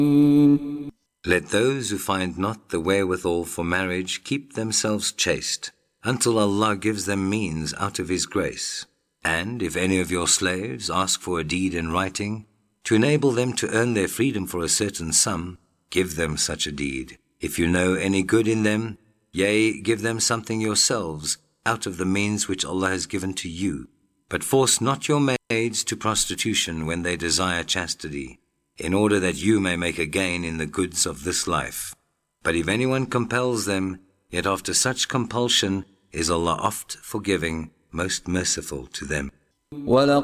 Let those who find not the wherewithal for marriage keep themselves chaste, until Allah gives them means out of His grace. And if any of your slaves ask for a deed in writing, to enable them to earn their freedom for a certain sum, give them such a deed. If you know any good in them, yea, give them something yourselves out of the means which Allah has given to you. But force not your maids to prostitution when they desire chastity, in order that you may make a gain in the goods of this life. But if anyone compels them, yet after such compulsion is Allah oft forgiving, most merciful to them.